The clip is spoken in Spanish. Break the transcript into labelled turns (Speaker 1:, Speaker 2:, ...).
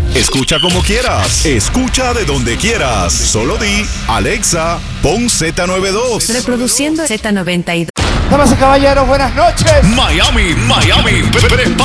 Speaker 1: Escucha como quieras. Escucha de donde quieras. Solo di, Alexa, pon Z92.
Speaker 2: Reproduciendo Z92.
Speaker 3: Damas y caballeros, buenas noches.
Speaker 1: Miami,